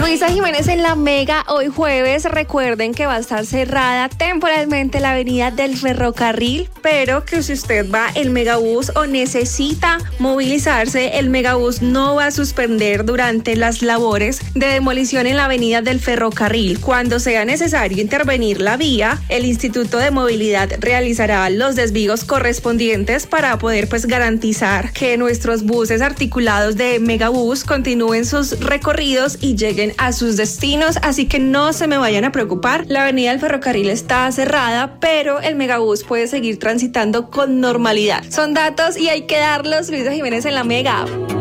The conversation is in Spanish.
Luisa Jiménez en la Mega, hoy jueves. Recuerden que va a estar cerrada temporalmente la avenida del Ferrocarril, pero que si usted va en Megabús o necesita movilizarse, el Megabús no va a suspender durante las labores de demolición en la avenida del Ferrocarril. Cuando sea necesario intervenir la vía, el Instituto de Movilidad realizará los desvíos correspondientes para poder garantizar que nuestros buses articulados de Megabús continúen sus recorridos y lleguen a sus destinos, así que no se me vayan a preocupar. La avenida del Ferrocarril está cerrada, pero el Megabús puede seguir transitando con normalidad. Son datos y hay que darlos. Luisa Jiménez en la Mega.